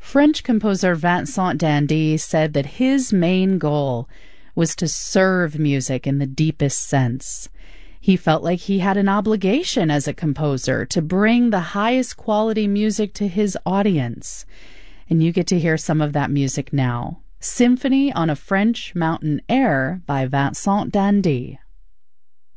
French composer Vincent d'Indy said that his main goal was to serve music in the deepest sense. He felt like he had an obligation as a composer to bring the highest quality music to his audience. And you get to hear some of that music now. Symphony on a French Mountain Air by Vincent d'Indy.